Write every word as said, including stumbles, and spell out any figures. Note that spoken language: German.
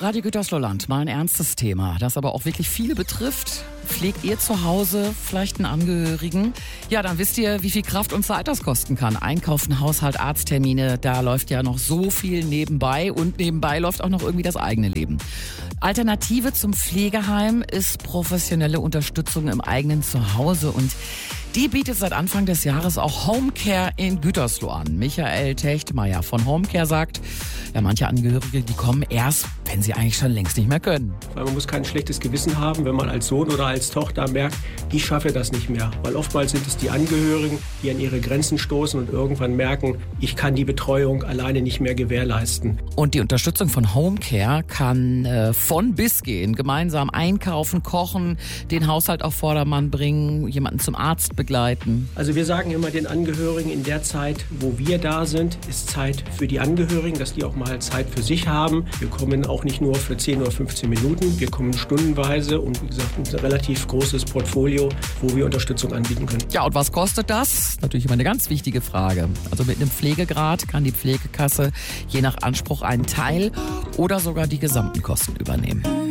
Radio Gütersloh-Land, mal ein ernstes Thema, das aber auch wirklich viele betrifft. Pflegt ihr zu Hause vielleicht einen Angehörigen? Ja, dann wisst ihr, wie viel Kraft und Zeit das kosten kann. Einkaufen, Haushalt, Arzttermine, da läuft ja noch so viel nebenbei und nebenbei läuft auch noch irgendwie das eigene Leben. Alternative zum Pflegeheim ist professionelle Unterstützung im eigenen Zuhause und die bietet seit Anfang des Jahres auch Homecare in Gütersloh an. Michael Techtmeier von Homecare sagt, ja, manche Angehörige, die kommen erst, wenn sie eigentlich schon längst nicht mehr können. Weil man muss kein schlechtes Gewissen haben, wenn man als Sohn oder als Tochter merkt, ich schaffe das nicht mehr. Weil oftmals sind es die Angehörigen, die an ihre Grenzen stoßen und irgendwann merken, ich kann die Betreuung alleine nicht mehr gewährleisten. Und die Unterstützung von Homecare kann äh, von bis gehen. Gemeinsam einkaufen, kochen, den Haushalt auf Vordermann bringen, jemanden zum Arzt begleiten. Also wir sagen immer den Angehörigen, in der Zeit, wo wir da sind, ist Zeit für die Angehörigen, dass die auch mal Zeit für sich haben. Wir kommen auch nicht nur für zehn oder fünfzehn Minuten, wir kommen stundenweise und wie gesagt ein relativ großes Portfolio, wo wir Unterstützung anbieten können. Ja, und was kostet das? Natürlich immer eine ganz wichtige Frage. Also mit einem Pflegegrad kann die Pflegekasse je nach Anspruch einen Teil oder sogar die gesamten Kosten übernehmen.